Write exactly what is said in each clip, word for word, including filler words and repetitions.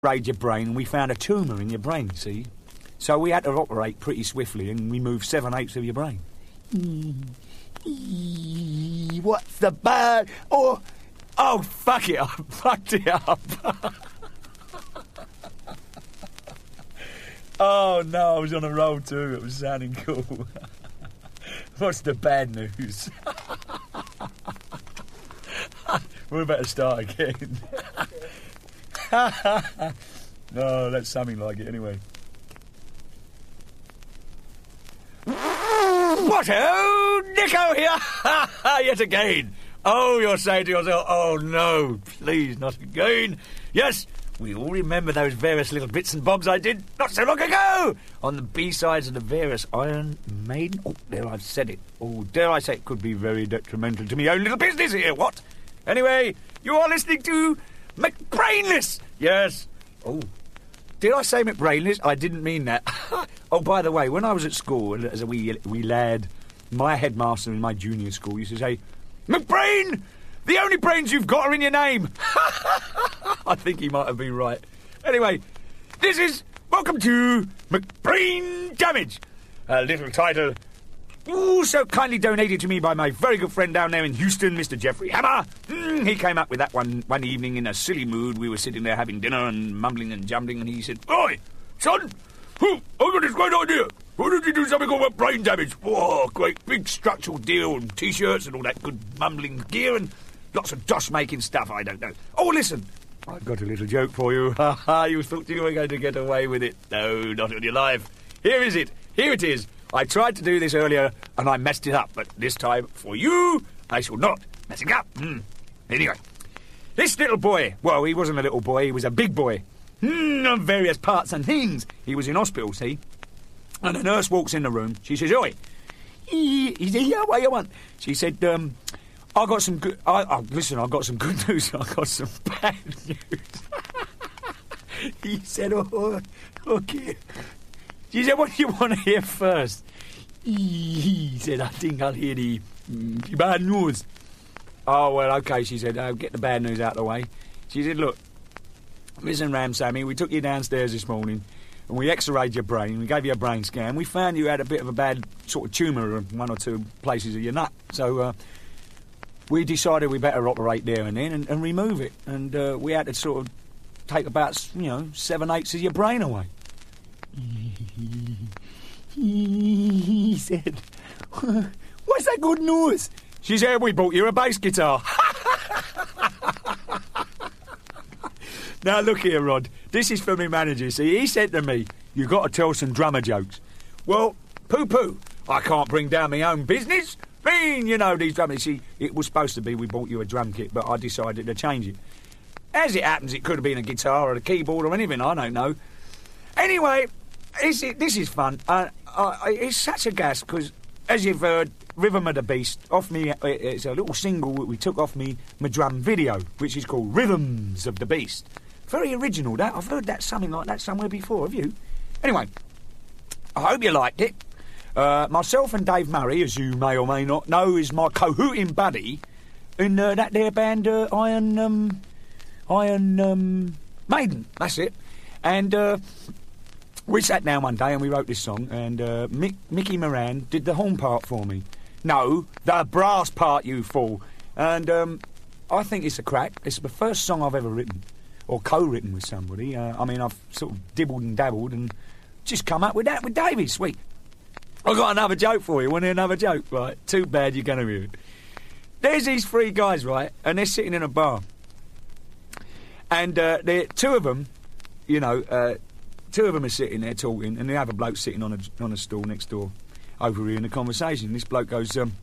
x-rayed your brain and we found a tumour in your brain, see? So we had to operate pretty swiftly and remove seven-eighths of your brain. What's the bad? Oh, oh, fuck it, I fucked it up. Oh, no, I was on a roll too. It was sounding cool. What's the bad news? We're about to start again. No, that's something like it anyway. What? Oh, Nico here! Yet again. Oh, you're saying to yourself, oh no, please, not again. Yes, we all remember those various little bits and bobs I did not so long ago on the B-sides of the various Iron Maiden. Oh, there, I've said it. Oh, dare I say it could be very detrimental to my own little business here, what? Anyway, you are listening to McBrainless. Yes. Oh, did I say McBrainless? I didn't mean that. Oh, by the way, when I was at school as a wee, wee lad, my headmaster in my junior school used to say, McBrain, the only brains you've got are in your name. I think he might have been right. Anyway, this is Welcome to McBrain Damage, a little title ooh, so kindly donated to me by my very good friend down there in Houston, Mister Jeffrey Hammer. Mm, he came up with that one one evening in a silly mood. We were sitting there having dinner and mumbling and jumbling, and he said, Oi, son, I've got this great idea. Why don't you do something called brain damage? Oh, great big structural deal and T-shirts and all that good mumbling gear and lots of dosh-making stuff, I don't know. Oh, listen, I've got a little joke for you. Ha ha, you thought you were going to get away with it. No, not on your life. Here is it. Here it is. I tried to do this earlier and I messed it up, but this time, for you, I shall not mess it up. Mm. Anyway, this little boy, well, he wasn't a little boy, he was a big boy. Mm, on various parts and things. He was in hospital, see? And a nurse walks in the room. She says, Oi, he said, yeah, what you want? She said, um, I got some good... I, I, listen, I got some good news. I got some bad news. He said, oh, okay. She said, what do you want to hear first? He said, I think I'll hear the, mm, the bad news. Oh, well, okay, she said, oh, get the bad news out of the way. She said, look, listen, Ram Sammy, we took you downstairs this morning and we x-rayed your brain, we gave you a brain scan. We found you had a bit of a bad sort of tumour in one or two places of your nut. So uh, we decided we better operate there and then and, and remove it. And uh, we had to sort of take about, you know, seven-eighths of your brain away. He said, what's that good news? She said, we bought you a bass guitar. Now, look here, Rod. This is for me manager. See, he said to me, you got to tell some drummer jokes. Well, poo-poo. I can't bring down my own business. Mean, you know, these drummers. See, it was supposed to be we bought you a drum kit, but I decided to change it. As it happens, it could have been a guitar or a keyboard or anything. I don't know. Anyway, this is, this is fun. Uh, uh, it's such a gas, because, as you've heard, Rhythm of the Beast, off me, it's a little single that we took off me, my drum video, which is called Rhythms of the Beast. Very original, that. I've heard that something like that somewhere before, have you? Anyway, I hope you liked it. Uh, myself and Dave Murray, as you may or may not know, is my cahooting buddy in uh, that there band, uh, Iron, um, Iron, um, Maiden. That's it. And, uh, we sat down one day and we wrote this song, and, uh, Mick, Mickey Moran did the horn part for me. No, the brass part, you fool. And, um, I think it's a crack. It's the first song I've ever written. Or co-written with somebody. Uh, I mean, I've sort of dibbled and dabbled and just come up with that with Davey. Sweet. I've got another joke for you. Want to hear another joke? Right. Too bad you're going to hear it. There's these three guys, right, and they're sitting in a bar. And uh, they're, two of them, you know, uh, two of them are sitting there talking, and the other bloke's sitting on a, on a stool next door, overhearing the conversation. This bloke goes, um...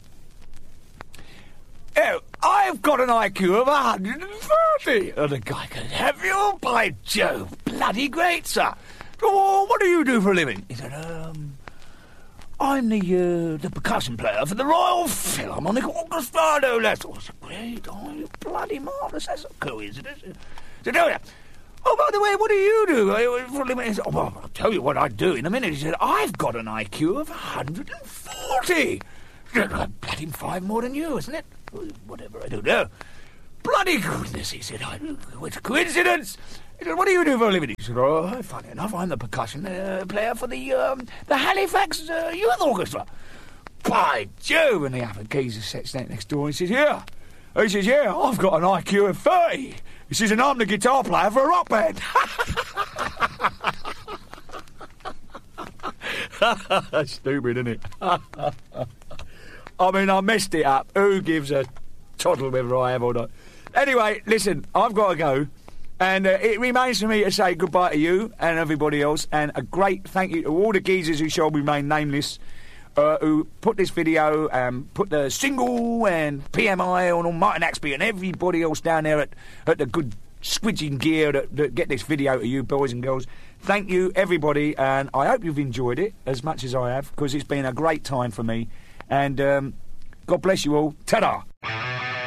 Oh, I've got an I Q of one hundred thirty. And the guy goes, have you? By Jove, bloody great, sir. Oh, what do you do for a living? He said, um, I'm the uh, the percussion player for the Royal Philharmonic Orchestra. No less. Oh, that's great. Oh, you bloody marvellous. That's a coincidence. He said, oh, yeah. Oh, by the way, what do you do for a living? He said, oh, well, I'll tell you what I do in a minute. He said, I've got an I Q of one hundred forty. Bloody five more than you, isn't it? Whatever, I don't know. Bloody goodness, he said. It's a coincidence. He said, what do you do for a living? He said, oh, funny enough, I'm the percussion uh, player for the um, the Halifax uh, Youth Orchestra. By Jove! And the other geezer sits down next door and he says, yeah. He says, yeah, I've got an I Q of thirty. He says, and I'm the guitar player for a rock band. Stupid, isn't it? I mean, I messed it up. Who gives a toddle whether I have or not? Anyway, listen, I've got to go. And uh, it remains for me to say goodbye to you and everybody else. And a great thank you to all the geezers who shall remain nameless, uh, who put this video and put the single and P M I on Martin Axby and everybody else down there at, at the good squidging gear that, that get this video to you, boys and girls. Thank you, everybody. And I hope you've enjoyed it as much as I have, because it's been a great time for me. And um, God bless you all. Ta-da!